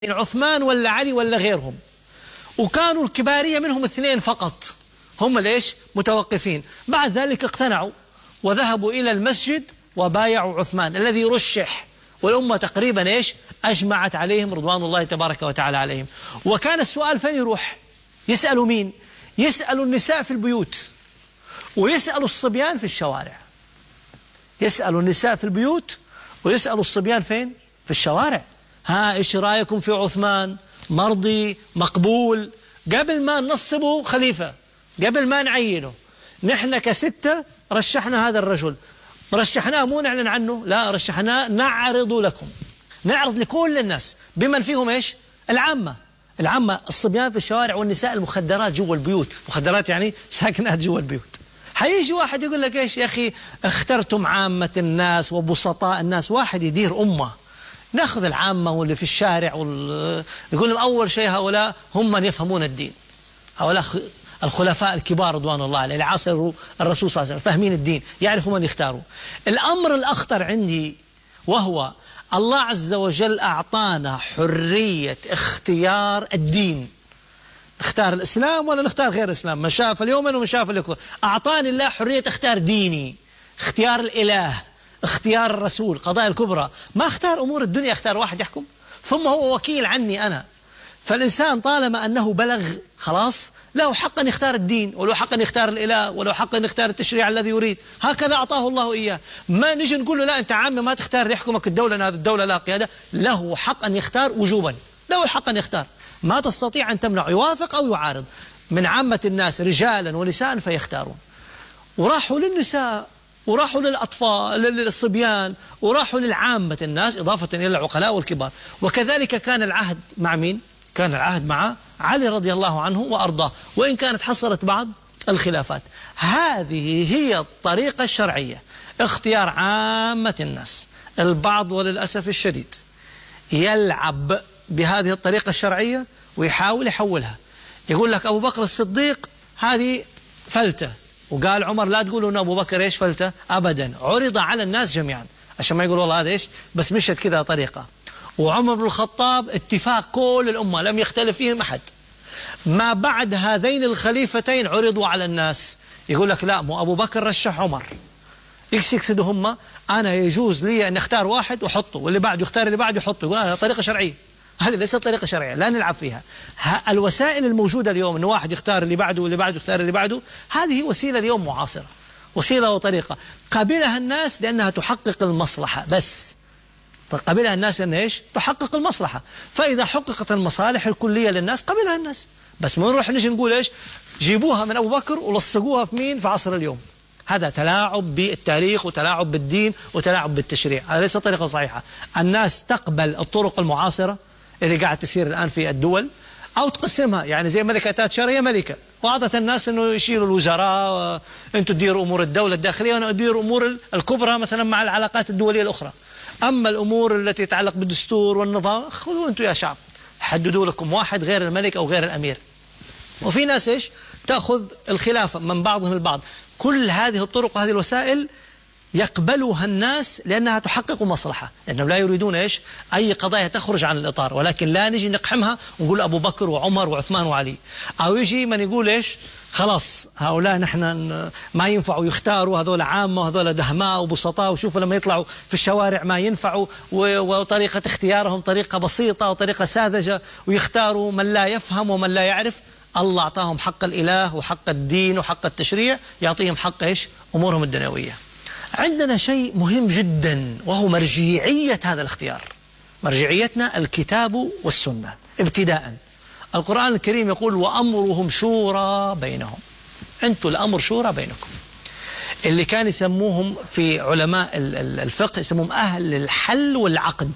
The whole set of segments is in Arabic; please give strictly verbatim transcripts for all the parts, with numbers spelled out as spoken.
عثمان ولا علي ولا غيرهم، وكانوا الكبارية منهم اثنين فقط هم ليش متوقفين. بعد ذلك اقتنعوا وذهبوا إلى المسجد وبايعوا عثمان الذي رشح، والأمة تقريبا إيش أجمعت عليهم رضوان الله تبارك وتعالى عليهم. وكان السؤال فين يروح؟ يسألوا مين؟ يسألوا النساء في البيوت، ويسألوا الصبيان في الشوارع. يسألوا النساء في البيوت ويسألوا الصبيان فين؟ في الشوارع. ها إيش رأيكم في عثمان؟ مرضي؟ مقبول؟ قبل ما ننصبه خليفة، قبل ما نعينه، نحن كستة رشحنا هذا الرجل، رشحناه مو نعلن عنه، لا رشحناه نعرض لكم، نعرض لكل الناس بمن فيهم إيش؟ العامة. العامة الصبيان في الشوارع والنساء المخدرات جوا البيوت، مخدرات يعني ساكنات جوا البيوت. حيجي واحد يقول لك إيش يا أخي اخترتم عامة الناس وبسطاء الناس، واحد يدير أمة، ناخذ العامة واللي في الشارع وال... يقول لهم أول شيء هؤلاء هم من يفهمون الدين، هؤلاء الخلفاء الكبار رضوان الله عليه اللي عاصروا الرسول صلى الله عليه وسلم، فاهمين الدين، يعرفوا من يختاروا. الأمر الأخطر عندي وهو الله عز وجل أعطانا حرية اختيار الدين، نختار الإسلام ولا نختار غير الإسلام، من شاء فليؤمن ومن شاء فليكفر. أعطاني الله حرية اختيار ديني، اختيار الإله، اختيار الرسول، قضايا الكبرى، ما اختار أمور الدنيا، اختار واحد يحكم، ثم هو وكيل عني أنا. فالإنسان طالما أنه بلغ خلاص له حق أن يختار الدين، وله حق أن يختار الإله، وله حق أن يختار التشريع الذي يريد، هكذا أعطاه الله إياه. ما نجي نقول له لا أنت عامة ما تختار يحكمك الدولة، أن هذه الدولة لا قيادة، له حق أن يختار وجوبا، له الحق أن يختار، ما تستطيع أن تمنع، يوافق أو يعارض. من عامة الناس رجالا ونساء فيختارون، وراحوا للنساء وراحوا للأطفال للصبيان وراحوا للعامة الناس إضافة إلى العقلاء والكبار. وكذلك كان العهد مع مين؟ كان العهد مع علي رضي الله عنه وأرضاه، وإن كانت حصلت بعض الخلافات. هذه هي الطريقة الشرعية، اختيار عامة الناس. البعض وللأسف الشديد يلعب بهذه الطريقة الشرعية ويحاول يحولها، يقول لك أبو بكر الصديق هذه فلتة، وقال عمر لا تقولوا أن أبو بكر إيش فلتة أبدا، عرض على الناس جميعا عشان ما يقول والله هذا إيش بس مشت كذا طريقة. وعمر بن الخطاب اتفاق كل الأمة لم يختلف فيهم أحد. ما بعد هذين الخليفتين عرضوا على الناس، يقول لك لا مو أبو بكر رشح عمر، إيش يقصدوا هم؟ أنا يجوز لي أن أختار واحد وحطه، واللي بعده يختار اللي بعده يحطه، يقول هذا طريقة شرعية. هذه ليست طريقة شرعية لا نلعب فيها. الوسائل الموجودة اليوم أن واحد يختار اللي بعده واللي بعده يختار اللي بعده، هذه وسيلة اليوم معاصرة، وسيلة وطريقة قبلها الناس لأنها تحقق المصلحة بس. قبلها الناس أن إيش؟ تحقق المصلحة، فإذا حققت المصالح الكلية للناس قبلها الناس. بس ما نروح نجي نقول إيش؟ جيبوها من أبو بكر ولصقوها في مين؟ في عصر اليوم. هذا تلاعب بالتاريخ وتلاعب بالدين وتلاعب بالتشريع، هذا ليس طريقة صحيحة. الناس تقبل الطرق المعاصرة اللي قاعد تسير الآن في الدول، أو تقسمها، يعني زي ملكة تاتشر هي ملكة وأعطت الناس أنه يشيلوا الوزراء، أنتم تديروا أمور الدولة الداخلية وأنا أدير أمور الكبرى مثلا مع العلاقات الدولية الأخرى، أما الأمور التي تتعلق بالدستور والنظام خذوا أنتم يا شعب، حددوا لكم واحد غير الملك أو غير الأمير. وفي ناس إيش؟ تأخذ الخلافة من بعضهم البعض. كل هذه الطرق وهذه الوسائل يقبلها الناس لأنها تحقق مصلحة، لأنهم لا يريدون إيش؟ أي قضايا تخرج عن الإطار، ولكن لا نجي نقحمها ونقول أبو بكر وعمر وعثمان وعلي، أو يجي من يقول إيش؟ خلاص هؤلاء نحن ما ينفعوا يختاروا، هذول عامة وهذول دهماء وبسطاء، وشوفوا لما يطلعوا في الشوارع ما ينفعوا، وطريقة اختيارهم طريقة بسيطة وطريقة ساذجة، ويختاروا من لا يفهم ومن لا يعرف. الله أعطاهم حق الإله وحق الدين وحق التشريع، يعطيهم حق إيش؟ أمورهم الدنيوية. عندنا شيء مهم جدا وهو مرجعية هذا الاختيار. مرجعيتنا الكتاب والسنة ابتداء. القرآن الكريم يقول وأمرهم شورى بينهم، أنتوا الأمر شورى بينكم. اللي كان يسموهم في علماء الفقه يسموهم أهل الحل والعقد،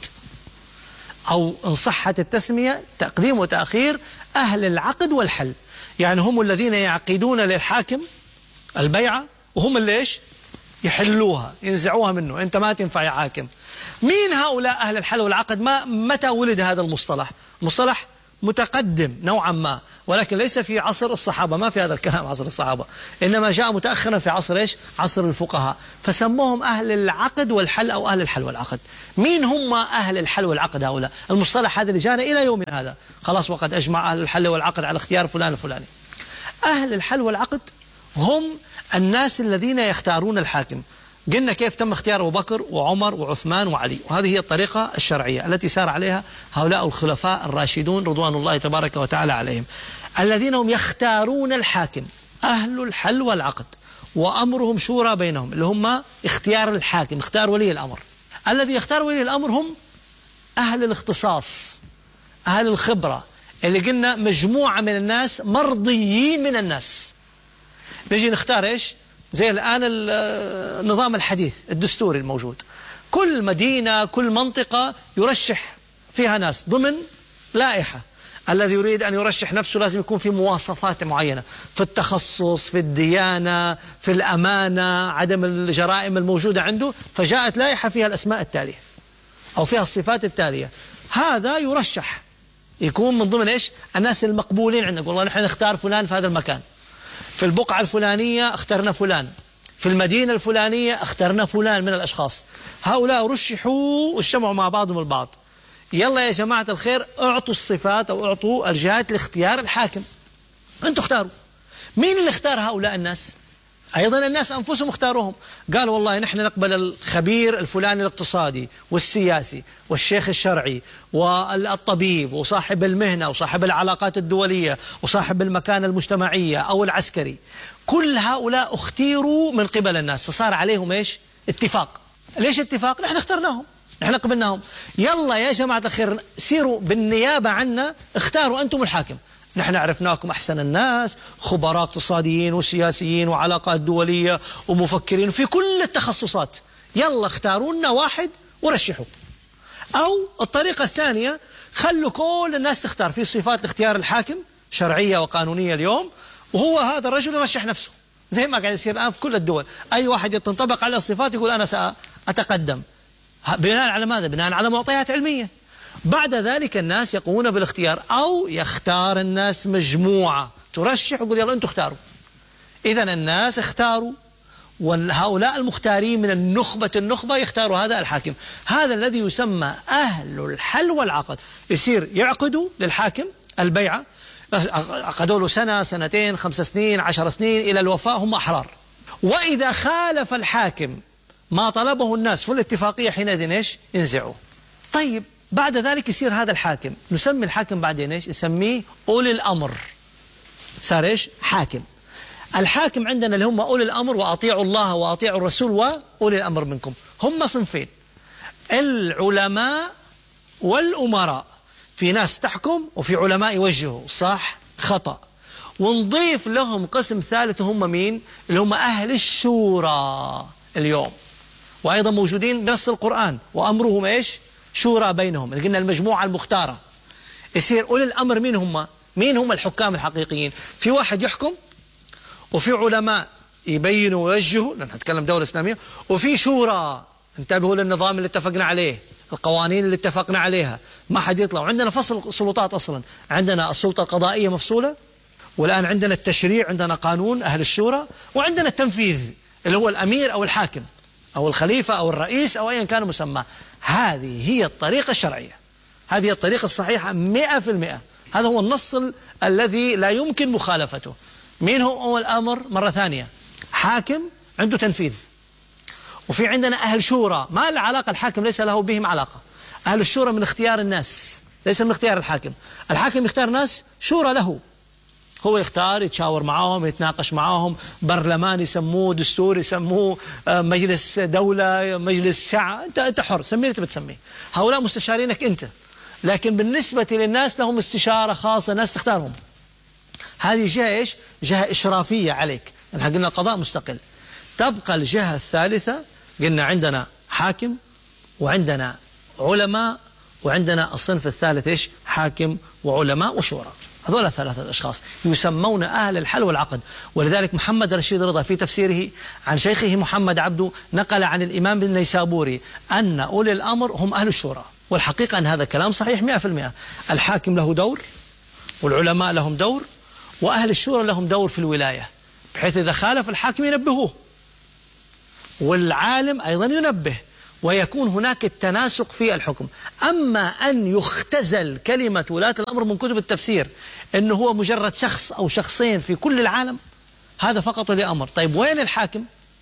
أو إن صحت التسمية تقديم وتأخير أهل العقد والحل، يعني هم الذين يعقدون للحاكم البيعة وهم اللي إيش؟ يحلوها، ينزعوها منه، أنت ما تنفع يا حاكم. مين هؤلاء أهل الحل والعقد؟ ما متى ولد هذا المصطلح؟ مصطلح متقدم نوعا ما، ولكن ليس في عصر الصحابة، ما في هذا الكلام عصر الصحابة، إنما جاء متأخرا في عصر إيش؟ عصر الفقهاء، فسموهم أهل العقد والحل أو أهل الحل والعقد. مين هم أهل الحل والعقد هؤلاء؟ المصطلح هذا اللي جانا إلى يومنا هذا، خلاص وقد أجمع أهل الحل والعقد على اختيار فلان الفلاني. أهل الحل والعقد هم الناس الذين يختارون الحاكم. قلنا كيف تم اختيار أبو بكر وعمر وعثمان وعلي، وهذه هي الطريقة الشرعية التي سار عليها هؤلاء الخلفاء الراشدون رضوان الله تبارك وتعالى عليهم، الذين هم يختارون الحاكم، أهل الحل والعقد، وأمرهم شورى بينهم، اللي هم اختيار الحاكم، اختيار ولي الأمر. الذي يختار ولي الأمر هم أهل الاختصاص، أهل الخبرة، اللي قلنا مجموعة من الناس مرضيين من الناس. نجي نختار إيش؟ زي الآن النظام الحديث الدستوري الموجود، كل مدينة كل منطقة يرشح فيها ناس ضمن لائحة. الذي يريد أن يرشح نفسه لازم يكون في مواصفات معينة في التخصص، في الديانة، في الأمانة، عدم الجرائم الموجودة عنده، فجاءت لائحة فيها الأسماء التالية أو فيها الصفات التالية، هذا يرشح يكون من ضمن إيش؟ الناس المقبولين عندك. والله نحن نختار فلان في هذا المكان، في البقعة الفلانية اخترنا فلان، في المدينة الفلانية اخترنا فلان من الأشخاص. هؤلاء رشحوا واجتمعوا مع بعضهم البعض، يلا يا جماعة الخير اعطوا الصفات أو اعطوا الجهات لاختيار الحاكم، أنتوا اختاروا. مين اللي اختار هؤلاء الناس؟ أيضا الناس أنفسهم اختاروهم، قالوا والله نحن نقبل الخبير الفلاني الاقتصادي والسياسي والشيخ الشرعي والطبيب وصاحب المهنة وصاحب العلاقات الدولية وصاحب المكانة المجتمعية أو العسكري. كل هؤلاء اختيروا من قبل الناس، فصار عليهم إيش؟ اتفاق. ليش اتفاق؟ نحن اخترناهم، نحن قبلناهم، يلا يا جماعة الخير سيروا بالنيابة عنا اختاروا أنتم الحاكم. نحن عرفناكم أحسن الناس، خبراء اقتصاديين وسياسيين وعلاقات دولية ومفكرين في كل التخصصات، يلا اختاروا لنا واحد ورشحوا. أو الطريقة الثانية، خلوا كل الناس تختار في صفات لاختيار الحاكم شرعية وقانونية اليوم، وهو هذا الرجل يرشح نفسه زي ما قاعد يصير الآن في كل الدول. أي واحد تنطبق على الصفات يقول أنا سأتقدم، بناء على ماذا؟ بناء على معطيات علمية. بعد ذلك الناس يقومون بالاختيار، أو يختار الناس مجموعة ترشح ويقول يلا أنتم اختاروا. إذا الناس اختاروا، وهؤلاء المختارين من النخبة النخبة يختاروا هذا الحاكم. هذا الذي يسمى أهل الحل والعقد. يصير يعقدوا للحاكم البيعة، عقدوا له سنة سنتين خمس سنين عشر سنين إلى الوفاة، هم أحرار. وإذا خالف الحاكم ما طلبه الناس في الاتفاقية حينئذ إيش؟ ينزعوه. طيب بعد ذلك يصير هذا الحاكم، نسمي الحاكم بعدين إيش؟ نسميه أولي الأمر. صار إيش؟ حاكم. الحاكم عندنا اللي هم أولي الأمر، وأطيعوا الله وأطيعوا الرسول وأولي الأمر منكم. هم صنفين، العلماء والأمراء. في ناس تحكم وفي علماء يوجهوا صح خطأ، ونضيف لهم قسم ثالث هم مين؟ اللي هم أهل الشورى اليوم، وأيضا موجودين بنص القرآن، وأمرهم إيش؟ شورى بينهم، اللي قلنا المجموعة المختارة. يصير أولي الأمر مين هم؟ مين هم الحكام الحقيقيين؟ في واحد يحكم، وفي علماء يبينوا ويوجهوا، لأن نتكلم دولة إسلامية، وفي شورى انتبهوا للنظام اللي اتفقنا عليه، القوانين اللي اتفقنا عليها، ما حد يطلع. وعندنا فصل سلطات أصلا، عندنا السلطة القضائية مفصولة، والآن عندنا التشريع، عندنا قانون أهل الشورى، وعندنا التنفيذ اللي هو الأمير أو الحاكم أو الخليفة أو الرئيس أو أيا كان مسماه. هذه هي الطريقة الشرعية، هذه الطريقة الصحيحة مئة في المئة. هذا هو النص الذي لا يمكن مخالفته. مين هو أول الأمر؟ مرة ثانية، حاكم عنده تنفيذ، وفي عندنا أهل شورى. ما العلاقة؟ الحاكم ليس له بهم علاقة. أهل الشورى من اختيار الناس، ليس من اختيار الحاكم. الحاكم يختار ناس شورى له، هو يختار، يتشاور معهم، يتناقش معهم، برلمان يسموه، دستور يسموه، مجلس دولة، مجلس شعب، أنت أنت حر، سميه اللي تسميه. هؤلاء مستشارينك أنت، لكن بالنسبة للناس لهم استشارة خاصة، ناس تختارهم. هذه جهة إيش؟ جهة إشرافية عليك. نحن قلنا القضاء مستقل. تبقى الجهة الثالثة، قلنا عندنا حاكم وعندنا علماء وعندنا الصنف الثالث إيش؟ حاكم وعلماء وشورى. هذول الثلاثة الأشخاص يسمون أهل الحل والعقد. ولذلك محمد رشيد رضا في تفسيره عن شيخه محمد عبده نقل عن الإمام بن نيسابوري أن أولي الأمر هم أهل الشورى. والحقيقة أن هذا كلام صحيح مئة في المئة. الحاكم له دور والعلماء لهم دور وأهل الشورى لهم دور في الولاية، بحيث إذا خالف الحاكم ينبهوه والعالم أيضا ينبه، ويكون هناك التناسق في الحكم. أما أن يختزل كلمة ولاة الأمر من كتب التفسير أنه هو مجرد شخص أو شخصين في كل العالم، هذا فقط ولي أمر. طيب وين الحاكم؟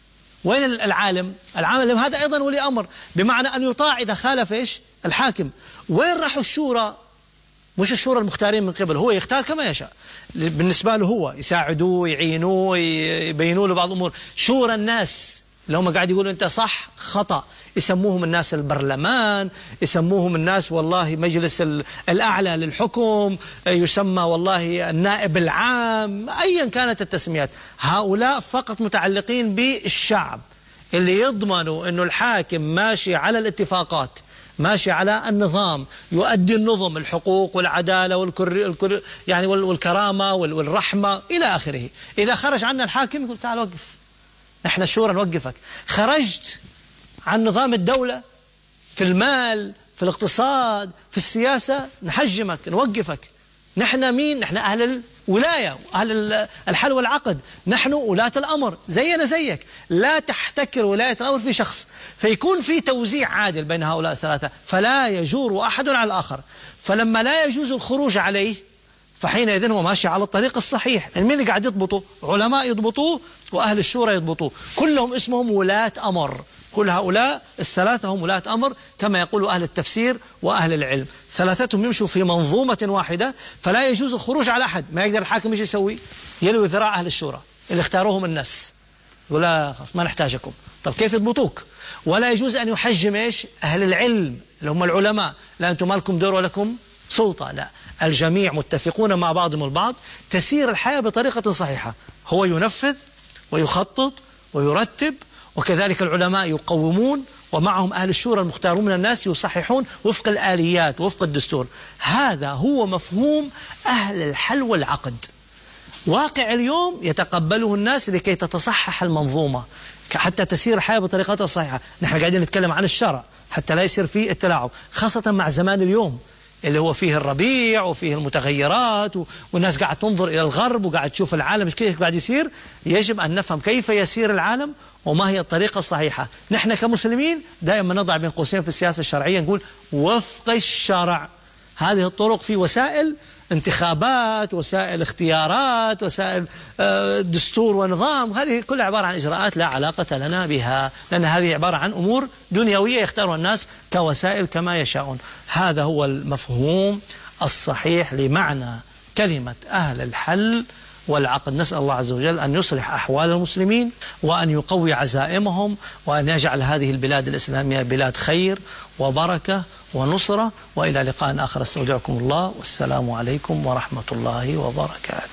وين العالم؟ العالم هذا أيضا ولي أمر، بمعنى أن يطاع إذا خالف إيش؟ الحاكم. وين راحوا الشورى؟ مش الشورى المختارين من قبل، هو يختار كما يشاء بالنسبة له، هو يساعدوه يعينوه يبينوا له بعض الأمور. شورى الناس اللي هم قاعد يقولوا أنت صح خطأ، يسموهم الناس البرلمان، يسموهم الناس والله مجلس الأعلى للحكم، يسمى والله النائب العام، أيا كانت التسميات. هؤلاء فقط متعلقين بالشعب اللي يضمنوا أنه الحاكم ماشي على الاتفاقات، ماشي على النظام، يؤدي النظم، الحقوق والعدالة والكر يعني والكرامة والرحمة إلى آخره. إذا خرج عنا الحاكم يقول تعال وقف، نحن الشورى نوقفك. خرجت عن نظام الدولة في المال، في الاقتصاد، في السياسة، نحجمك، نوقفك. نحن مين؟ نحن أهل الولاية، أهل الحل والعقد، نحن ولاة الأمر زينا زيك. لا تحتكر ولاية الأمر في شخص، فيكون في توزيع عادل بين هؤلاء الثلاثة، فلا يجور أحد على الآخر. فلما لا يجوز الخروج عليه فحينئذ هو ماشي على الطريق الصحيح. مين اللي قاعد يضبطه؟ علماء يضبطوه وأهل الشورى يضبطوه، كلهم اسمهم ولاة أمر. كل هؤلاء الثلاثة هم ولاة أمر كما يقول أهل التفسير وأهل العلم، ثلاثتهم يمشوا في منظومة واحدة، فلا يجوز الخروج على أحد. ما يقدر الحاكم ايش يسوي؟ يلوي ذراع أهل الشورى اللي اختاروهم الناس، يقول لا خلاص ما نحتاجكم. طب كيف يضبطوك؟ ولا يجوز أن يحجم ايش؟ أهل العلم اللي هم العلماء، لا أنتم ما لكم دور ولكم سلطة، لا، الجميع متفقون مع بعضهم البعض، تسير الحياة بطريقة صحيحة. هو ينفذ ويخطط ويرتب، وكذلك العلماء يقومون، ومعهم أهل الشورى المختارون من الناس يصححون وفق الآليات وفق الدستور. هذا هو مفهوم أهل الحل والعقد. واقع اليوم يتقبله الناس لكي تتصحح المنظومة، حتى تسير الحياة بطريقتها الصحيحة. نحن قاعدين نتكلم عن الشرع حتى لا يصير فيه التلاعب، خاصة مع زمان اليوم اللي هو فيه الربيع وفيه المتغيرات، والناس قاعد تنظر إلى الغرب وقاعد تشوف العالم كيف قاعد يسير. يجب أن نفهم كيف يسير العالم وما هي الطريقة الصحيحة. نحن كمسلمين دائما نضع بين قوسين في السياسة الشرعية نقول وفق الشرع. هذه الطرق في وسائل انتخابات، وسائل اختيارات، وسائل دستور ونظام، هذه كلها عبارة عن إجراءات لا علاقة لنا بها، لأن هذه عبارة عن أمور دنيوية يختارها الناس كوسائل كما يشاءون. هذا هو المفهوم الصحيح لمعنى كلمة أهل الحل والعقد. نسأل الله عز وجل أن يصلح أحوال المسلمين، وأن يقوي عزائمهم، وأن يجعل هذه البلاد الإسلامية بلاد خير وبركة ونصرة. وإلى لقاء آخر، استودعكم الله، والسلام عليكم ورحمة الله وبركاته.